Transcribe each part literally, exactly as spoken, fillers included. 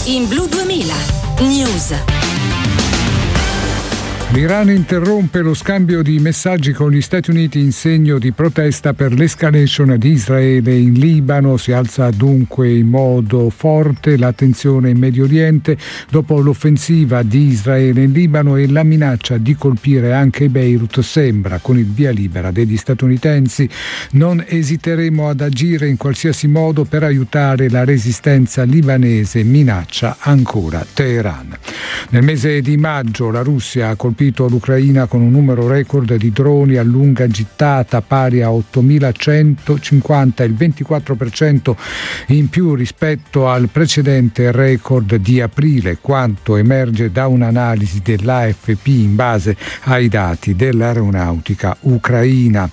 In Blu duemila News. L'Iran interrompe lo scambio di messaggi con gli Stati Uniti in segno di protesta per l'escalation di Israele in Libano. Si alza dunque in modo forte la tensione in Medio Oriente dopo l'offensiva di Israele in Libano e la minaccia di colpire anche Beirut. Sembra con il via libera degli statunitensi. Non esiteremo ad agire in qualsiasi modo per aiutare la resistenza libanese, minaccia ancora Teheran. Nel mese di maggio la Russia ha colpito l'Ucraina con un numero record di droni a lunga gittata pari a ottomilacentocinquanta, il ventiquattro per cento in più rispetto al precedente record di aprile, quanto emerge da un'analisi dell'A F P in base ai dati dell'aeronautica ucraina.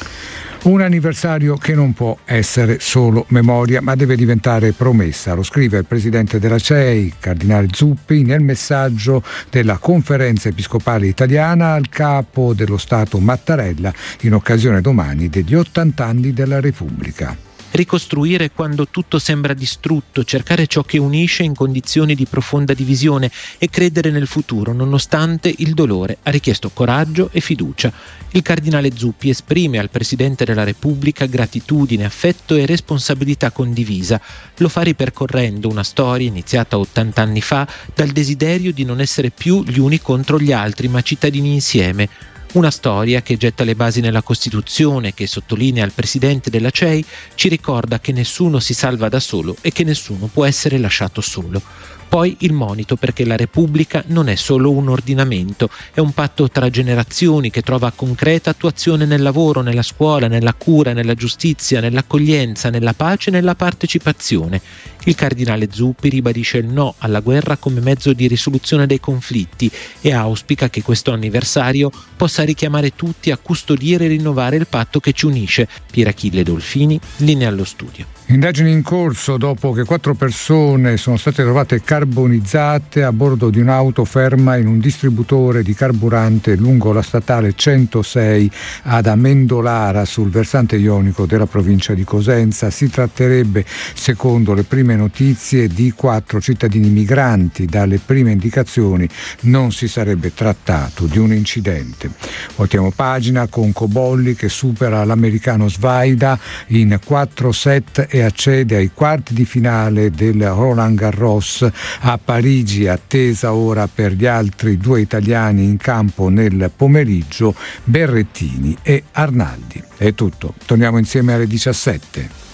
Un anniversario che non può essere solo memoria, ma deve diventare promessa. Lo scrive il presidente della C E I, Cardinale Zuppi, nel messaggio della Conferenza Episcopale Italiana al capo dello Stato Mattarella in occasione domani degli ottanta anni della Repubblica. Ricostruire quando tutto sembra distrutto, cercare ciò che unisce in condizioni di profonda divisione e credere nel futuro nonostante il dolore ha richiesto coraggio e fiducia. Il cardinale Zuppi esprime al Presidente della Repubblica gratitudine, affetto e responsabilità condivisa. Lo fa ripercorrendo una storia iniziata ottanta anni fa dal desiderio di non essere più gli uni contro gli altri, ma cittadini insieme. Una storia che getta le basi nella Costituzione, che sottolinea al Presidente della C E I, ci ricorda che nessuno si salva da solo e che nessuno può essere lasciato solo. Poi il monito perché la Repubblica non è solo un ordinamento, è un patto tra generazioni che trova concreta attuazione nel lavoro, nella scuola, nella cura, nella giustizia, nell'accoglienza, nella pace e nella partecipazione. Il cardinale Zuppi ribadisce il no alla guerra come mezzo di risoluzione dei conflitti e auspica che questo anniversario possa richiamare tutti a custodire e rinnovare il patto che ci unisce. Pierachille Dolfini, linea allo studio. Indagini in corso dopo che quattro persone sono state trovate carbonizzate a bordo di un'auto ferma in un distributore di carburante lungo la statale centosei ad Amendolara sul versante ionico della provincia di Cosenza. Si tratterebbe, secondo le prime notizie, di quattro cittadini migranti. Dalle prime indicazioni non si sarebbe trattato di un incidente. Voltiamo pagina con Cobolli che supera l'americano Svaida in quattro set e accede ai quarti di finale del Roland Garros a Parigi, attesa ora per gli altri due italiani in campo nel pomeriggio, Berrettini e Arnaldi. È tutto, torniamo insieme alle diciassette.